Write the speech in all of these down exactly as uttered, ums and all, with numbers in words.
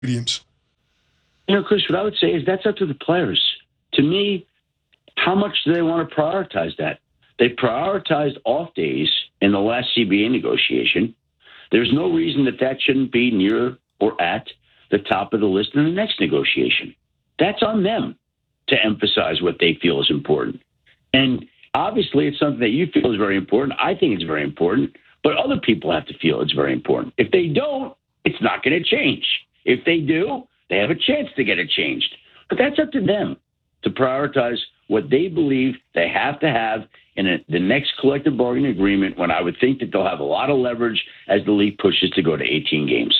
stadiums. You know, Chris, what I would say is that's up to the players. To me, how much do they want to prioritize that? They prioritized off days in the last C B A negotiation. There's no reason that that shouldn't be near or at the top of the list in the next negotiation. That's on them to emphasize what they feel is important. And obviously, it's something that you feel is very important. I think it's very important, but other people have to feel it's very important. If they don't, it's not going to change. If they do, they have a chance to get it changed. But that's up to them to prioritize what they believe they have to have in a, the next collective bargaining agreement, when I would think that they'll have a lot of leverage as the league pushes to go to eighteen games.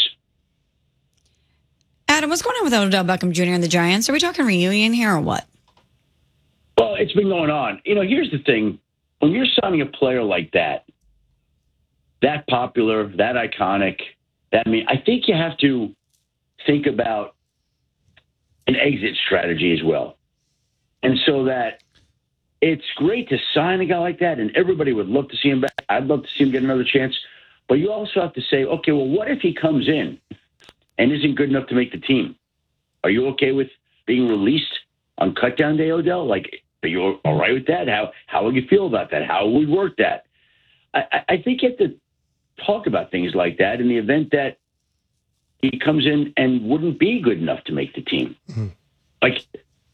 Adam, what's going on with Odell Beckham Junior and the Giants? Are we talking reunion here or what? Well, it's been going on. You know, here's the thing. When you're signing a player like that, that popular, that iconic, that I mean, I think you have to think about an exit strategy as well. And so that it's great to sign a guy like that, and everybody would love to see him back. I'd love to see him get another chance. But you also have to say, okay, well, what if he comes in and isn't good enough to make the team? Are you okay with being released on cutdown day, Odell? Like, are you all right with that? How how would you feel about that? How would we work that? I, I think you have to talk about things like that in the event that he comes in and wouldn't be good enough to make the team. Mm-hmm. Like,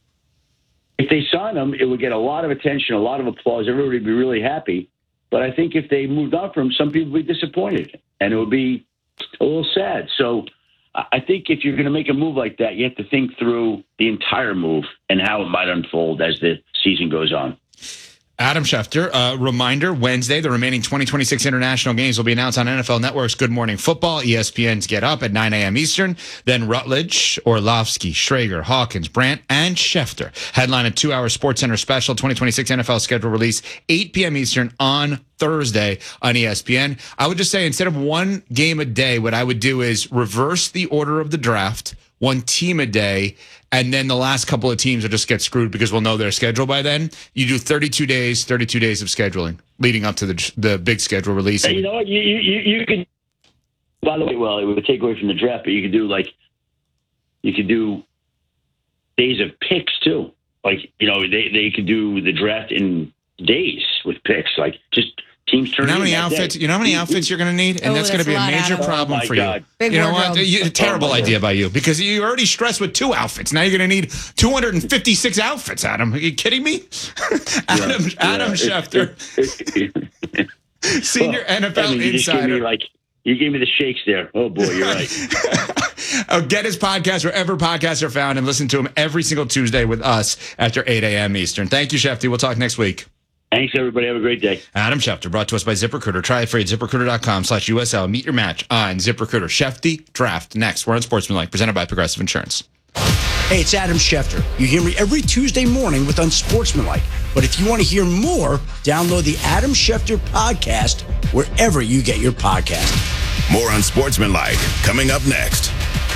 if they sign him, it would get a lot of attention, a lot of applause. Everybody would be really happy. But I think if they moved on from him, some people would be disappointed, and it would be a little sad. So I think if you're going to make a move like that, you have to think through the entire move and how it might unfold as the season goes on. Adam Schefter, uh, reminder, Wednesday, the remaining twenty twenty-six international games will be announced on N F L Network's Good Morning Football, E S P N's Get Up at nine a.m. Eastern. Then Rutledge, Orlovsky, Schrager, Hawkins, Brandt, and Schefter headline a two-hour SportsCenter special twenty twenty-six N F L schedule release, eight p.m. Eastern on Thursday on E S P N. I would just say, instead of one game a day, what I would do is reverse the order of the draft, one team a day, and then the last couple of teams will just get screwed because we'll know their schedule by then. You do thirty-two days, thirty-two days of scheduling leading up to the the big schedule release. And you know what? You, you, you could, by the way, well, it would take away from the draft, but you could do like, you could do days of picks too. Like, you know, they, they could do the draft in days with picks, like just teams turning. You know how many outfits? Day. You know how many outfits you're going to need, and oh, that's, that's going to be a major Adam. problem oh for God. you. Big you know wardrobe. what? You, terrible oh idea by you, because you already stressed with two outfits. Now you're going to need two hundred fifty-six outfits. Adam, are you kidding me? Adam, yeah, Adam yeah. Schefter, senior well, N F L I mean, you insider. Just gave me, like, you gave me the shakes there. Oh boy, you're right. oh, get his podcast wherever podcasts are found, and listen to him every single Tuesday with us after eight a.m. Eastern. Thank you, Schefter. We'll talk next week. Thanks, everybody. Have a great day. Adam Schefter, brought to us by ZipRecruiter. Try it free at ZipRecruiter.com slash USL. Meet your match on ZipRecruiter. Shefty Draft. Next, we're on Sportsmanlike, presented by Progressive Insurance. Hey, it's Adam Schefter. You hear me every Tuesday morning with Unsportsmanlike. But if you want to hear more, download the Adam Schefter podcast wherever you get your podcast. More Unsportsmanlike coming up next.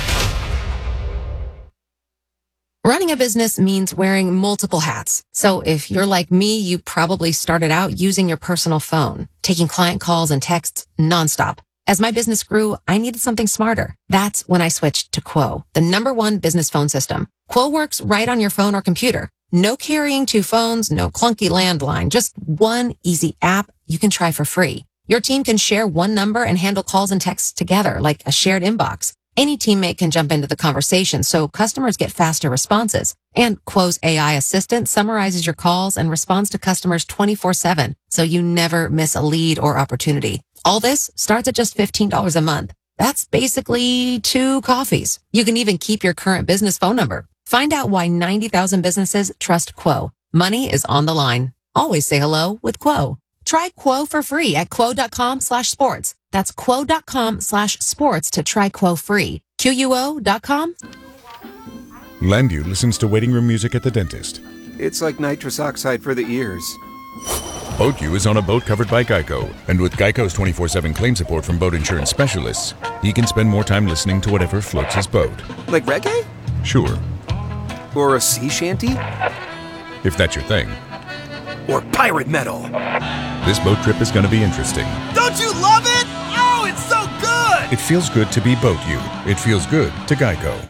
Running a business means wearing multiple hats. So if you're like me, you probably started out using your personal phone, taking client calls and texts nonstop. As my business grew, I needed something smarter. That's when I switched to Quo, the number one business phone system. Quo works right on your phone or computer. No carrying two phones, no clunky landline, just one easy app you can try for free. Your team can share one number and handle calls and texts together like a shared inbox. Any teammate can jump into the conversation, so customers get faster responses. And Quo's A I assistant summarizes your calls and responds to customers twenty-four seven, so you never miss a lead or opportunity. All this starts at just fifteen dollars a month. That's basically two coffees. You can even keep your current business phone number. Find out why ninety thousand businesses trust Quo. Money is on the line. Always say hello with Quo. Try Quo for free at quo.com slash sports. That's quo.com slash sports to try Quo free. Q U O dot com. Landu listens to waiting room music at the dentist. It's like nitrous oxide for the ears. BoatU is on a boat covered by Geico. And with Geico's twenty-four seven claim support from boat insurance specialists, he can spend more time listening to whatever floats his boat. Like reggae? Sure. Or a sea shanty? If that's your thing. Or pirate metal. This boat trip is going to be interesting. Don't you love it? Oh, it's so good! It feels good to be Boat You. It feels good to Geico.